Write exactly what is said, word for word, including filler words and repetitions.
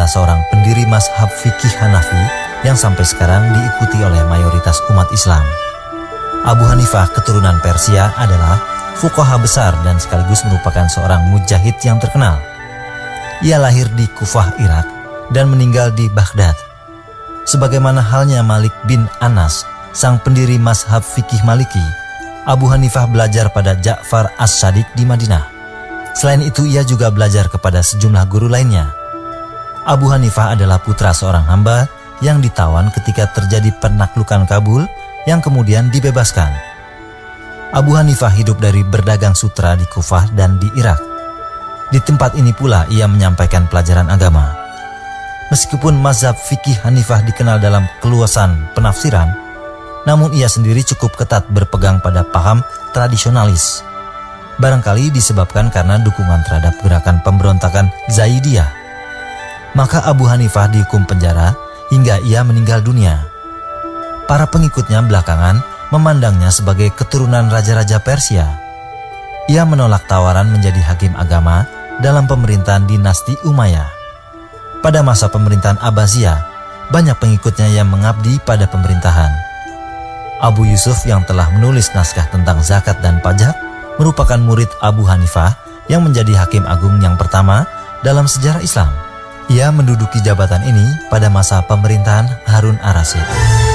adalah seorang pendiri mazhab fikih Hanafi yang sampai sekarang diikuti oleh mayoritas umat Islam. Abu Hanifah keturunan Persia adalah fuqaha besar dan sekaligus merupakan seorang mujahid yang terkenal. Ia lahir di Kufah, Irak dan meninggal di Baghdad. Sebagaimana halnya Malik bin Anas, sang pendiri mazhab fikih Maliki, Abu Hanifah belajar pada Ja'far As-Shadiq di Madinah. Selain itu ia juga belajar kepada sejumlah guru lainnya. Abu Hanifah adalah putra seorang hamba yang ditawan ketika terjadi penaklukan Kabul yang kemudian dibebaskan. Abu Hanifah hidup dari berdagang sutra di Kufah dan di Irak. Di tempat ini pula ia menyampaikan pelajaran agama. Meskipun mazhab fikih Hanifah dikenal dalam keluasan penafsiran, namun ia sendiri cukup ketat berpegang pada paham tradisionalis. Barangkali disebabkan karena dukungan terhadap gerakan pemberontakan Zaidiyah. Maka Abu Hanifah dihukum penjara hingga ia meninggal dunia. Para pengikutnya belakangan memandangnya sebagai keturunan raja-raja Persia. Ia menolak tawaran menjadi hakim agama dalam pemerintahan dinasti Umayyah. Pada masa pemerintahan Abbasiyah, banyak pengikutnya yang mengabdi pada pemerintahan. Abu Yusuf yang telah menulis naskah tentang zakat dan pajak merupakan murid Abu Hanifah yang menjadi hakim agung yang pertama dalam sejarah Islam. Ia menduduki jabatan ini pada masa pemerintahan Harun Ar-Rasyid.